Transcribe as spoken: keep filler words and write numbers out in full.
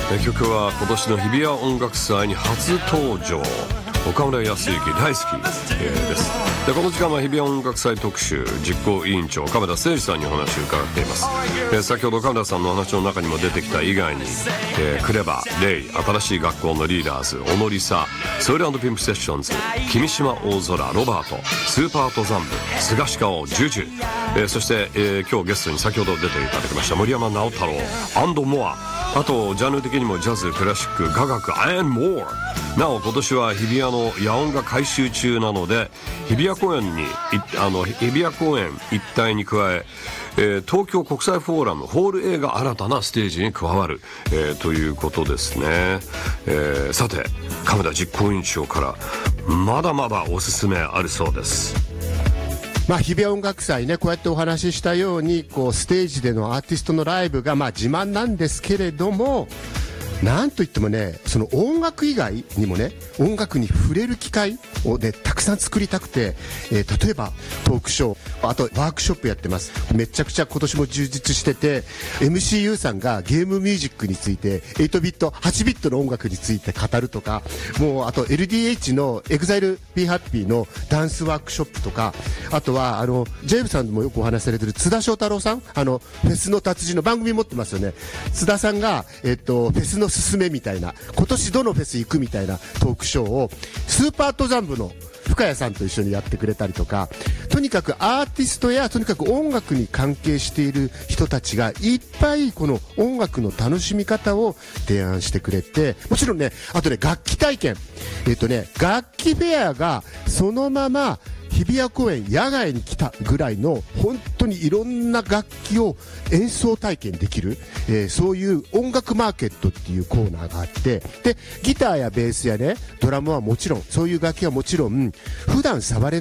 曲は今年の日比谷音楽祭に初登場、岡村康之大好き、えー、です。でこの時間は日比谷音楽祭特集、実行委員長亀田誠二さんにお話を伺っています。えー、先ほど亀田さんのお話の中にも出てきた以外に、えー、クレバ、レイ、新しい学校のリーダーズ、小野梨沙、ソウル&ピンプセッションズ、君島大空、ロバート、スーパー登山部、菅氏顔、ジュジュ、えー、そして、えー、今日ゲストに先ほど出ていただきました森山直太朗アンドモア、あとジャンル的にもジャズ、クラシック、雅楽 and more。 なお今年は日比谷の野音が改修中なので、日比谷公園にあの日比谷公園一帯に加ええー、東京国際フォーラムホール A が新たなステージに加わる、えー、ということですね。えー、さて亀田実行委員長からまだまだおすすめあるそうです。 まあ、日比谷音楽祭ね、こうやってお話ししたようにこうステージでのアーティストのライブがまあ自慢なんですけれども、なんといってもね、その音楽以外にもね、音楽に触れる機会をねたくさん作りたくて、えー、例えばトークショー、あとワークショップやってます。めちゃくちゃ今年も充実してて、 エムシーユー さんがゲームミュージックについてはちビットはちビットの音楽について語るとか、もうあと エルディーエイチ の エグザイル Be Happy のダンスワークショップとか、あとはあの ジェイブ さんもよくお話しされてる津田翔太郎さん、あのフェスの達人の番組持ってますよね。津田さんが、えっと、フェスのすすめみたいな、今年どのフェス行くみたいなトークショーをスーパー登山部の深谷さんと一緒にやってくれたりとか、とにかくアーティストやとにかく音楽に関係している人たちがいっぱいこの音楽の楽しみ方を提案してくれて、もちろんね、あとね楽器体験、えっとね楽器フェアがそのまま日比谷公園野外に来たぐらいの本当にいろんな楽器を演奏体験できる、えー、そういう音楽マーケットっていうコーナーがあって、でギターやベースやねドラムはもちろん、そういう楽器はもちろん普段触れ